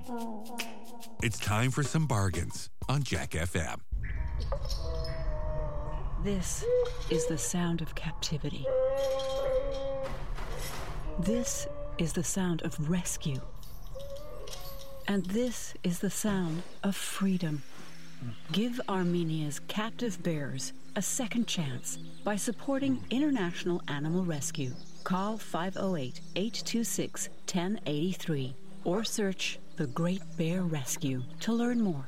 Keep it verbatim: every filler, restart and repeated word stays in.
It's time for some bargains on Jack F M. This is the sound of captivity. This is the sound of rescue. And this is the sound of freedom. Give Armenia's captive bears a second chance by supporting International Animal Rescue. Call five oh eight, eight two six, one oh eight three or search The Great Bear Rescue to learn more.